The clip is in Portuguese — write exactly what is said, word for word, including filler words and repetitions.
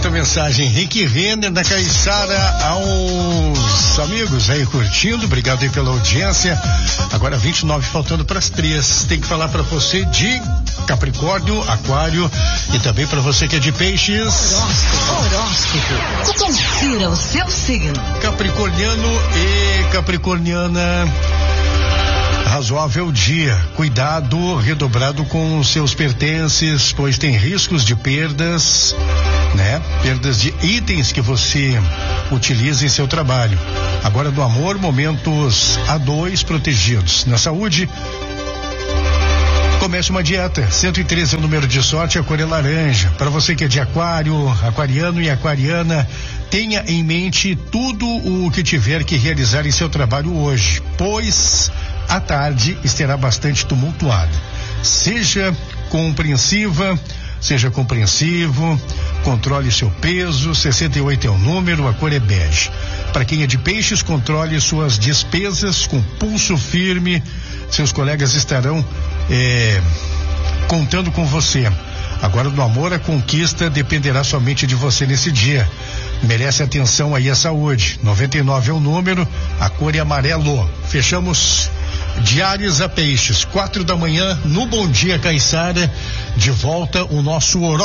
muita mensagem. Henrique Renner da Caiçara, aos amigos aí curtindo, obrigado aí pela audiência. Agora vinte e nove faltando para as três. Tem que falar para você de Capricórnio, Aquário e também para você que é de Peixes. Horóscopo, horóscopo. Confira o seu signo. Capricorniano e Capricorniana. Razoável dia, cuidado redobrado com os seus pertences, pois tem riscos de perdas, né? Perdas de itens que você utiliza em seu trabalho. Agora do amor, momentos a dois protegidos. Na saúde, comece uma dieta. cento e treze é o número de sorte, a cor é laranja. Para você que é de aquário, aquariano e aquariana, tenha em mente tudo o que tiver que realizar em seu trabalho hoje, pois a tarde estará bastante tumultuada. Seja compreensiva, seja compreensivo, controle seu peso, sessenta e oito é o número, a cor é bege. Para quem é de Peixes, controle suas despesas com pulso firme, seus colegas estarão é, contando com você. Agora do amor, a conquista dependerá somente de você nesse dia. Merece atenção aí a saúde. noventa e nove é o número, a cor é amarelo. Fechamos de Áries a Peixes, quatro da manhã, no Bom Dia Caiçara, de volta o nosso horóscopo.